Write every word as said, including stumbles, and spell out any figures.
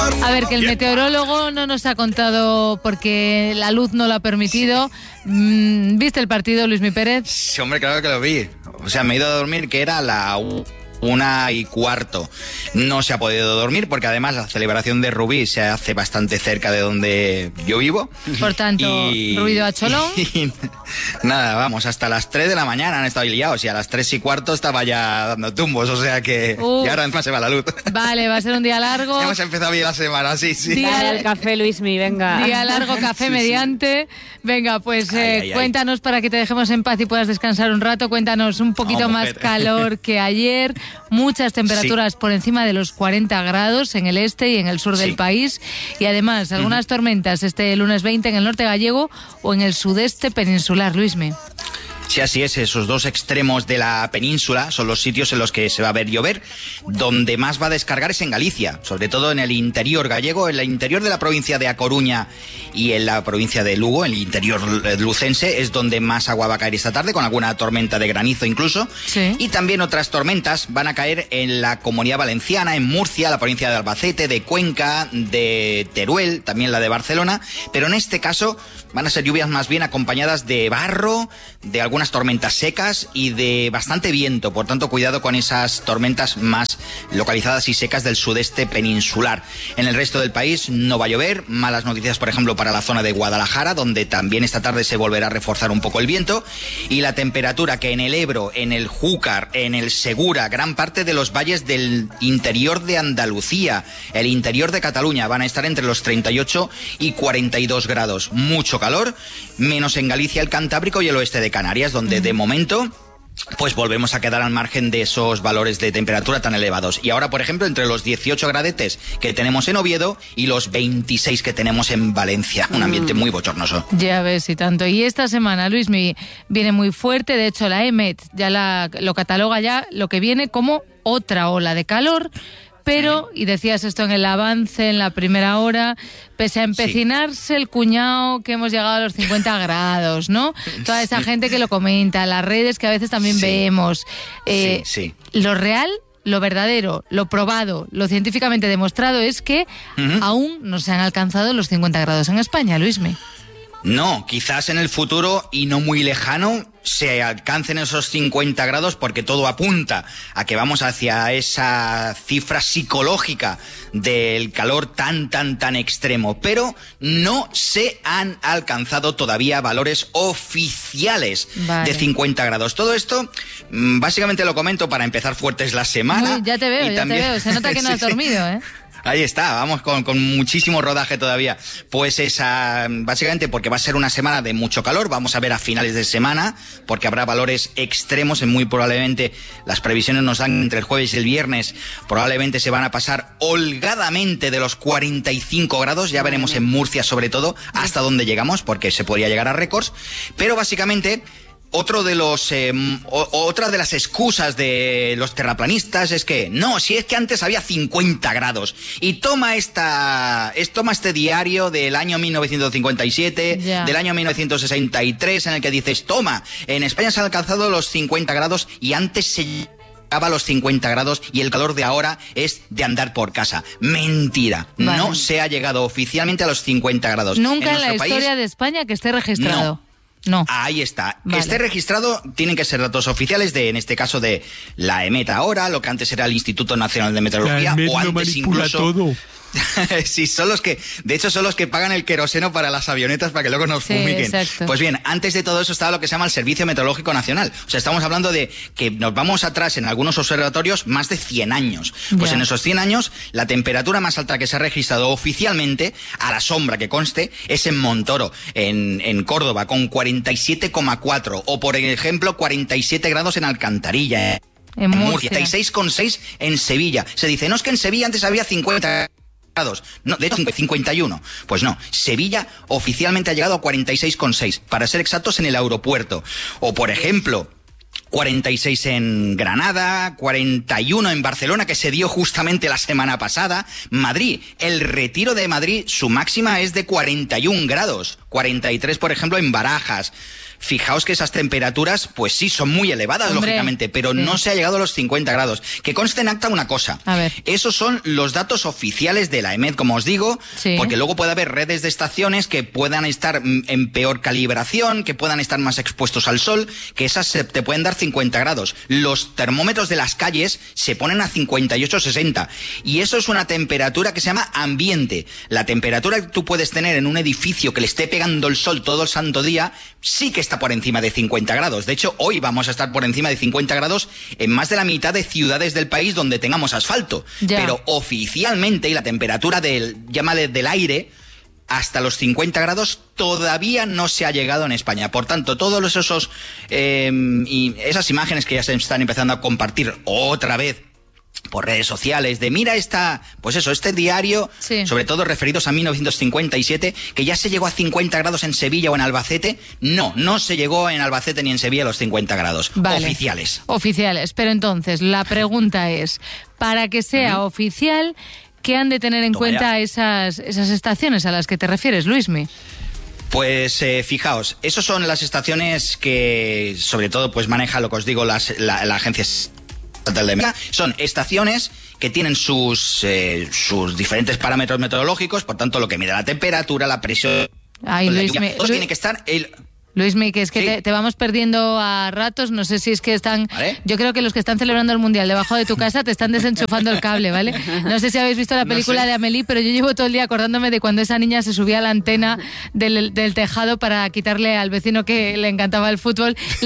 A ver, que el meteorólogo no nos ha contado porque la luz no lo ha permitido. ¿Viste el partido, Luismi Pérez? Sí, hombre, claro que lo vi. O sea, me he ido a dormir que era la una y cuarto. No se ha podido dormir porque además la celebración de Rubí se hace bastante cerca de donde yo vivo. Por tanto, y, ruido a cholón. Y, nada, vamos, hasta las tres de la mañana han estado liados y a las tres y cuarto estaba ya dando tumbos, o sea que uh, y ahora encima se va la luz. Vale, va a ser un día largo. Ya hemos empezado bien la semana, sí, sí. Día del café, Luismi, venga. Día largo, café sí, mediante. Sí. Venga, pues ay, eh, ay, cuéntanos ay. Para que te dejemos en paz y puedas descansar un rato. Cuéntanos un poquito oh, más calor que ayer. Muchas temperaturas sí. por encima de los cuarenta grados en el este y en el sur sí. del país. Y además, algunas uh-huh. tormentas este lunes veinte en el norte gallego o en el sudeste peninsular, Luismi. Sí, así es, esos dos extremos de la península son los sitios en los que se va a ver llover. Donde más va a descargar es en Galicia, sobre todo en el interior gallego, en el interior de la provincia de A Coruña y en la provincia de Lugo, en el interior lucense, es donde más agua va a caer esta tarde, con alguna tormenta de granizo incluso. Sí. Y también otras tormentas van a caer en la Comunidad Valenciana, en Murcia, la provincia de Albacete, de Cuenca, de Teruel, también la de Barcelona, pero en este caso van a ser lluvias más bien acompañadas de barro, de algunas tormentas secas y de bastante viento. Por tanto, cuidado con esas tormentas más localizadas y secas del sudeste peninsular. En el resto del país no va a llover. Malas noticias, por ejemplo, para la zona de Guadalajara, donde también esta tarde se volverá a reforzar un poco el viento. Y la temperatura que en el Ebro, en el Júcar, en el Segura, gran parte de los valles del interior de Andalucía, el interior de Cataluña, van a estar entre los treinta y ocho y cuarenta y dos grados. Mucho calor, menos en Galicia, el Cantábrico y el oeste de Canarias, donde de momento pues volvemos a quedar al margen de esos valores de temperatura tan elevados. Y ahora, por ejemplo, entre los dieciocho gradetes que tenemos en Oviedo y los veintiséis que tenemos en Valencia. Un ambiente muy bochornoso. Ya ves, y tanto. Y esta semana, Luismi, viene muy fuerte. De hecho, la E M E T ya la, lo cataloga ya lo que viene como otra ola de calor. Pero, y decías esto en el avance, en la primera hora, pese a empecinarse sí. el cuñado que hemos llegado a los cincuenta grados, ¿no? Toda esa sí. gente que lo comenta, las redes que a veces también sí. vemos. Eh, sí, sí. Lo real, lo verdadero, lo probado, lo científicamente demostrado es que uh-huh. aún no se han alcanzado los cincuenta grados en España, Luismi. No, quizás en el futuro y no muy lejano se alcancen esos cincuenta grados porque todo apunta a que vamos hacia esa cifra psicológica del calor tan, tan, tan extremo. Pero no se han alcanzado todavía valores oficiales vale. de cincuenta grados. Todo esto, básicamente lo comento para empezar fuertes la semana. Uy, ya te veo, ya también... te veo. Se nota que no has dormido, ¿eh? Ahí está, vamos con, con muchísimo rodaje todavía. Pues esa, básicamente porque va a ser una semana de mucho calor, vamos a ver a finales de semana, porque habrá valores extremos, muy probablemente las previsiones nos dan entre el jueves y el viernes, probablemente se van a pasar holgadamente de los cuarenta y cinco grados, ya veremos en Murcia sobre todo hasta dónde llegamos, porque se podría llegar a récords, pero básicamente... Otro de los, eh, o, otra de las excusas de los terraplanistas es que, no, si es que antes había cincuenta grados. Y toma esta, es, toma este diario del año mil novecientos cincuenta y siete, yeah. del año mil novecientos sesenta y tres, en el que dices, toma, en España se han alcanzado los cincuenta grados y antes se llegaba a los cincuenta grados y el calor de ahora es de andar por casa. Mentira. Vale. No se ha llegado oficialmente a los cincuenta grados. Nunca en, en la historia país, de España que esté registrado. No. No. Ahí está. Vale. Este registrado tienen que ser datos oficiales de, en este caso, de la E M E T ahora, lo que antes era el Instituto Nacional de Meteorología, la o antes incluso... Todo. Sí, son los que, de hecho, son los que pagan el queroseno para las avionetas para que luego nos sí, fumiguen. Exacto. Pues bien, antes de todo eso estaba lo que se llama el Servicio Meteorológico Nacional. O sea, estamos hablando de que nos vamos atrás en algunos observatorios más de cien años. Pues ya. En esos cien años, la temperatura más alta que se ha registrado oficialmente, a la sombra que conste, es en Montoro, en, en Córdoba, con cuarenta y siete coma cuatro. O, por ejemplo, cuarenta y siete grados en Alcantarilla. ¿eh? En Murcia. cuarenta y seis coma seis en Sevilla. Se dice, no, es que en Sevilla antes había cincuenta grados. No, de hecho, cincuenta y uno. Pues no, Sevilla oficialmente ha llegado a cuarenta y seis coma seis, para ser exactos, en el aeropuerto. O, por ejemplo, cuarenta y seis en Granada, cuarenta y uno en Barcelona, que se dio justamente la semana pasada. Madrid, el Retiro de Madrid, su máxima es de cuarenta y un grados, cuarenta y tres, por ejemplo, en Barajas. Fijaos que esas temperaturas, pues sí, son muy elevadas, Hombre, lógicamente, pero sí. no se ha llegado a los cincuenta grados. Que conste en acta una cosa. A ver. Esos son los datos oficiales de la EMET, como os digo, sí. porque luego puede haber redes de estaciones que puedan estar en peor calibración, que puedan estar más expuestos al sol, que esas se te pueden dar cincuenta grados. Los termómetros de las calles se ponen a cincuenta y ocho, sesenta. Y eso es una temperatura que se llama ambiente. La temperatura que tú puedes tener en un edificio que le esté pegando el sol todo el santo día, sí que está por encima de cincuenta grados. De hecho, hoy vamos a estar por encima de cincuenta grados en más de la mitad de ciudades del país donde tengamos asfalto. Ya. Pero oficialmente, y la temperatura del, llámale, del aire, hasta los cincuenta grados todavía no se ha llegado en España. Por tanto, todos esos eh, y esas imágenes que ya se están empezando a compartir otra vez por redes sociales, de mira esta, pues eso, este diario, sí. sobre todo referidos a mil novecientos cincuenta y siete, que ya se llegó a cincuenta grados en Sevilla o en Albacete. No, no se llegó en Albacete ni en Sevilla a los cincuenta grados. Vale. Oficiales. Oficiales. Pero entonces, la pregunta es, para que sea uh-huh. oficial, ¿qué han de tener en Toma cuenta ya. esas, esas estaciones a las que te refieres, Luismi? Pues eh, fijaos, esas son las estaciones que, sobre todo, pues maneja, lo que os digo, las, la, la agencia son estaciones que tienen sus eh, sus diferentes parámetros meteorológicos, por tanto, lo que mide la temperatura, la presión, Ay, la Luis, lluvia, me, todo Luis, tiene que estar el Luismi, que es que sí. te, te vamos perdiendo a ratos, no sé si es que están... ¿Vale? Yo creo que los que están celebrando el Mundial debajo de tu casa te están desenchufando el cable, ¿vale? No sé si habéis visto la película no sé. de Amélie, pero yo llevo todo el día acordándome de cuando esa niña se subía a la antena del, del tejado para quitarle al vecino que le encantaba el fútbol